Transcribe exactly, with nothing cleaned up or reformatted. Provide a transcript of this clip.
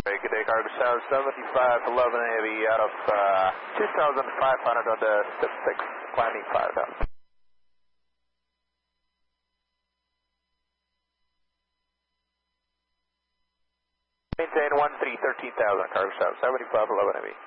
Hey, good day, cargo south seventy-five eleven heavy out of uh, two thousand five hundred on the step six, climbing five down. Maintain one three, thirteen thousand, cargo south seventy-five eleven heavy.